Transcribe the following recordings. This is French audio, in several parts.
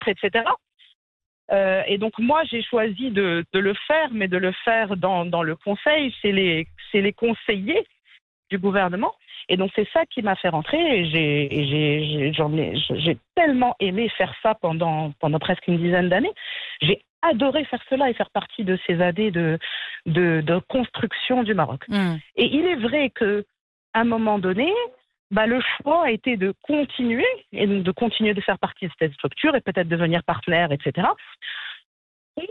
etc. Et donc moi, j'ai choisi de le faire, mais de le faire dans le conseil, c'est les conseillers du gouvernement. Et donc c'est ça qui m'a fait rentrer. Et j'ai tellement aimé faire ça pendant presque une dizaine d'années. J'ai adoré faire cela et faire partie de ces années de construction du Maroc. Et il est vrai que à un moment donné, le choix a été de continuer et de continuer de faire partie de cette structure et peut-être devenir partenaire, etc. Et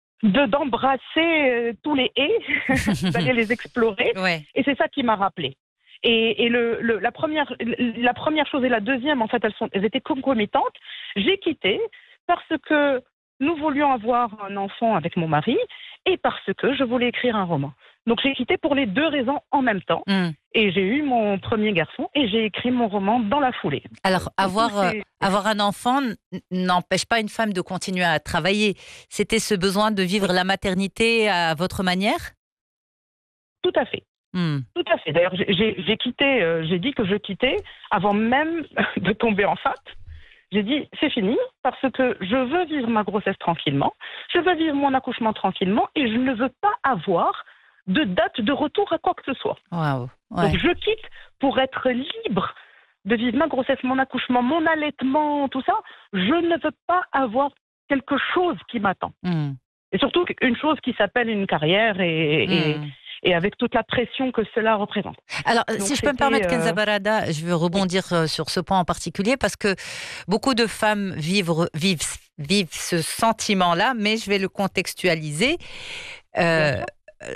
d'embrasser tous les haies, d'aller les explorer. Ouais. Et c'est ça qui m'a rappelé. Et la première chose et la deuxième, en fait, elles étaient concomitantes. J'ai quitté parce que nous voulions avoir un enfant avec mon mari et parce que je voulais écrire un roman. Donc j'ai quitté pour les deux raisons en même temps. Et j'ai eu mon premier garçon et j'ai écrit mon roman dans la foulée. Alors, avoir un enfant n'empêche pas une femme de continuer à travailler. C'était ce besoin de vivre la maternité à votre manière ? Tout à fait. Tout à fait. D'ailleurs, j'ai quitté, j'ai dit que je quittais avant même de tomber enceinte. J'ai dit, c'est fini, parce que je veux vivre ma grossesse tranquillement, je veux vivre mon accouchement tranquillement, et je ne veux pas avoir de date de retour à quoi que ce soit. Wow. Ouais. Donc je quitte pour être libre de vivre ma grossesse, mon accouchement, mon allaitement, tout ça. Je ne veux pas avoir quelque chose qui m'attend. Et surtout une chose qui s'appelle une carrière et avec toute la pression que cela représente. Alors, donc, si je peux me permettre, Kenza Barada, je veux rebondir sur ce point en particulier, parce que beaucoup de femmes vivent ce sentiment-là, mais je vais le contextualiser. Quand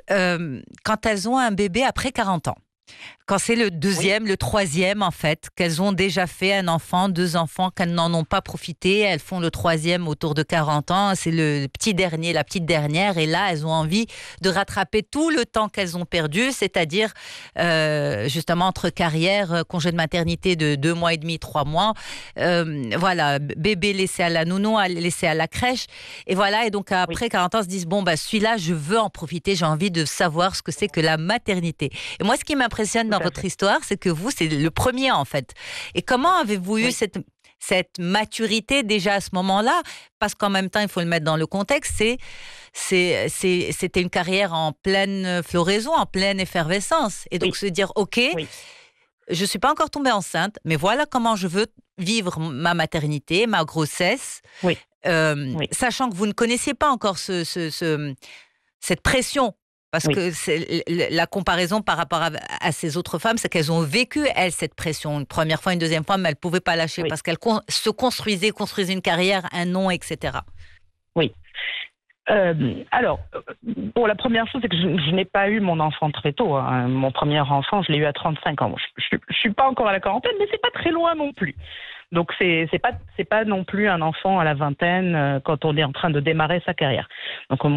elles ont un bébé après 40 ans. Quand c'est le deuxième, le troisième, en fait, qu'elles ont déjà fait un enfant, 2 enfants, qu'elles n'en ont pas profité, elles font le troisième autour de 40 ans, c'est le petit dernier, la petite dernière, et là, elles ont envie de rattraper tout le temps qu'elles ont perdu, c'est-à-dire, justement, entre carrière, congé de maternité de 2 mois et demi, 3 mois, voilà, bébé laissé à la nounou, laissé à la crèche, et voilà, et donc après 40 ans, se disent, bon, celui-là, je veux en profiter, j'ai envie de savoir ce que c'est que la maternité. Et moi, ce qui m'impressionne dans votre histoire, c'est que vous, c'est le premier, en fait. Et comment avez-vous eu cette maturité déjà à ce moment-là ? Parce qu'en même temps, il faut le mettre dans le contexte, c'était une carrière en pleine floraison, en pleine effervescence. Et donc se dire, OK, je ne suis pas encore tombée enceinte, mais voilà comment je veux vivre ma maternité, ma grossesse, sachant que vous ne connaissiez pas encore cette pression. Parce que la comparaison par rapport à ces autres femmes, c'est qu'elles ont vécu, elles, cette pression. Une première fois, une deuxième fois, mais elles ne pouvaient pas lâcher parce qu'elles se construisaient une carrière, un nom, etc. Oui. Alors, la première chose, c'est que je n'ai pas eu mon enfant très tôt. Hein. Mon premier enfant, je l'ai eu à 35 ans. Je ne suis pas encore à la quarantaine, mais c'est pas très loin non plus. Donc, c'est pas non plus un enfant à la vingtaine quand on est en train de démarrer sa carrière. Donc,